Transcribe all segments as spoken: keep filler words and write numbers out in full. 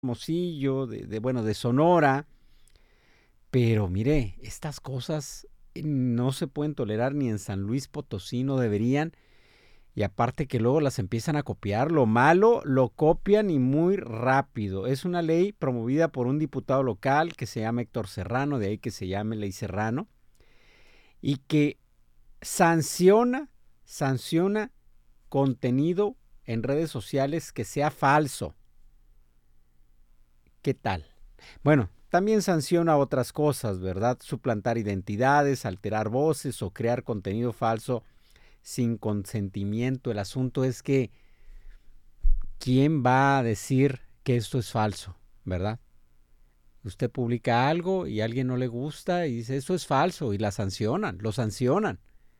Hermosillo, de, de, bueno, de Sonora, pero mire, estas cosas no se pueden tolerar ni en San Luis Potosí, no deberían, y aparte que luego las empiezan a copiar, lo malo lo copian y muy rápido. Es una ley promovida por un diputado local que se llama Héctor Serrano, de ahí que se llame Ley Serrano, y que sanciona, sanciona contenido en redes sociales que sea falso. ¿Qué tal? Bueno, también sanciona otras cosas, ¿verdad? Suplantar identidades, alterar voces o crear contenido falso sin consentimiento. El asunto es que ¿quién va a decir que esto es falso, verdad? Usted publica algo y a alguien no le gusta y dice esto es falso y la sancionan, lo sancionan.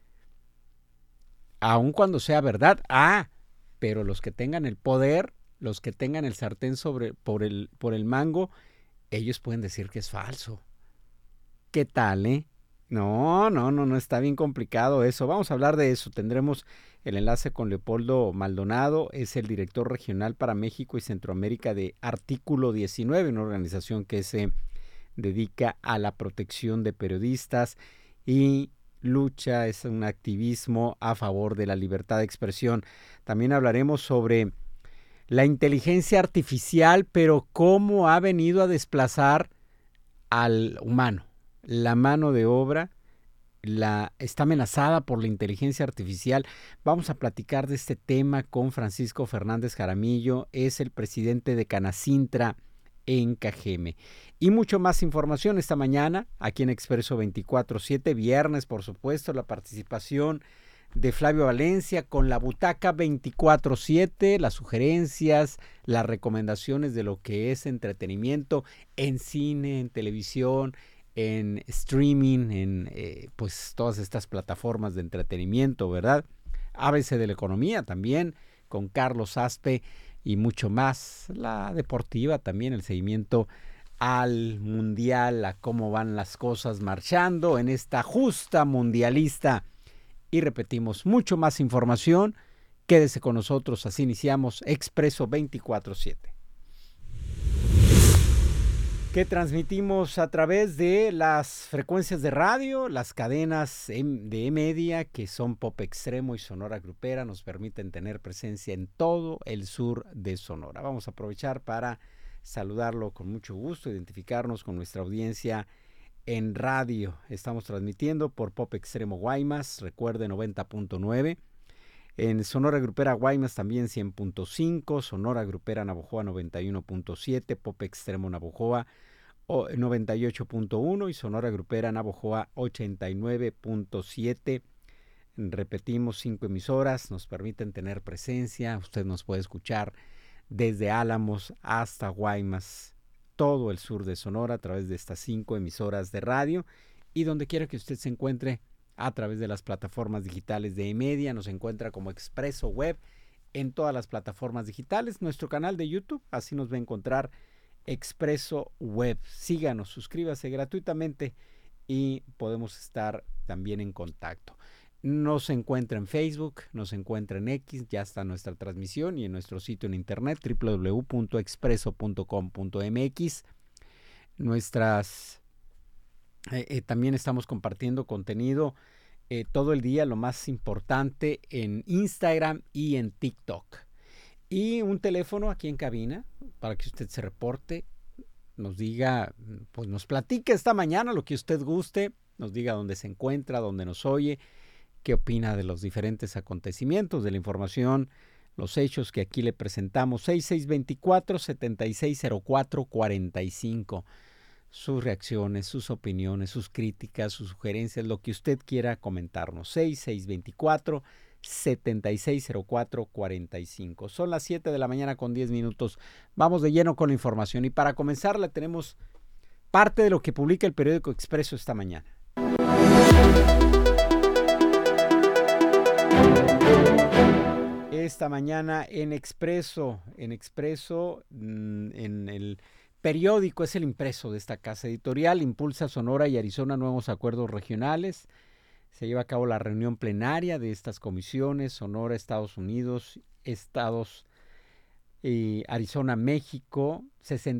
Aun cuando sea verdad. Ah, pero los que tengan el poder, los que tengan el sartén sobre, por, el, por el mango, ellos pueden decir que es falso. ¿Qué tal, eh? No, no, no, no está bien complicado eso. Vamos a hablar de eso. Tendremos el enlace con Leopoldo Maldonado, es el director regional para México y Centroamérica de Artículo diecinueve, una organización que se dedica a la protección de periodistas y lucha, es un activismo a favor de la libertad de expresión. También hablaremos sobre la inteligencia artificial, pero cómo ha venido a desplazar al humano. La mano de obra la, está amenazada por la inteligencia artificial. Vamos a platicar de este tema con Francisco Fernández Jaramillo, es el presidente de Canacintra en Cajeme. Y mucho más información esta mañana aquí en Expreso veinticuatro siete, viernes por supuesto, la participación de Flavio Valencia con la Butaca veinticuatro siete, las sugerencias, las recomendaciones de lo que es entretenimiento en cine, en televisión, en streaming, en eh, pues todas estas plataformas de entretenimiento, ¿verdad? A B C de la Economía también, con Carlos Aspe y mucho más. La deportiva también, el seguimiento al mundial, a cómo van las cosas marchando en esta justa mundialista. Y repetimos, mucho más información. Quédese con nosotros, así iniciamos Expreso veinticuatro siete. Que transmitimos a través de las frecuencias de radio, las cadenas de E-Media, que son Pop Extremo y Sonora Grupera, nos permiten tener presencia en todo el sur de Sonora. Vamos a aprovechar para saludarlo con mucho gusto, identificarnos con nuestra audiencia en radio. Estamos transmitiendo por Pop Extremo Guaymas, recuerde noventa punto nueve. En Sonora Grupera Guaymas también cien punto cinco, Sonora Grupera Navojoa noventa y uno punto siete, Pop Extremo Navojoa noventa y ocho punto uno y Sonora Grupera Navojoa ochenta y nueve punto siete. Repetimos, cinco emisoras nos permiten tener presencia. Usted nos puede escuchar desde Álamos hasta Guaymas, todo el sur de Sonora a través de estas cinco emisoras de radio, y donde quiera que usted se encuentre a través de las plataformas digitales de E-Media, nos encuentra como Expreso Web en todas las plataformas digitales, nuestro canal de YouTube, así nos va a encontrar Expreso Web. Síganos, suscríbase gratuitamente y podemos estar también en contacto. Nos encuentra en Facebook, nos encuentra en X, ya está nuestra transmisión, y en nuestro sitio en internet doble u doble u doble u punto expreso punto com punto m x. Nuestras eh, eh, también estamos compartiendo contenido eh, todo el día, lo más importante en Instagram y en TikTok. Y un teléfono aquí en cabina para que usted se reporte, nos diga, pues nos platique esta mañana lo que usted guste, nos diga dónde se encuentra, dónde nos oye, qué opina de los diferentes acontecimientos, de la información, los hechos que aquí le presentamos. Seis seis veinticuatro, setenta y seis cero cuatro, cuarenta y cinco. Sus reacciones, sus opiniones, sus críticas, sus sugerencias, lo que usted quiera comentarnos. Seis seis veinticuatro, setenta y seis cero cuatro, cuarenta y cinco. Son las siete de la mañana con diez minutos. Vamos de lleno con la información. Y para comenzar, le tenemos parte de lo que publica el periódico Expreso esta mañana. Esta mañana en Expreso, en Expreso, en el periódico, es el impreso de esta casa editorial, impulsa Sonora y Arizona nuevos acuerdos regionales. Se lleva a cabo la reunión plenaria de estas comisiones, Sonora, Estados Unidos, estados y Arizona, México,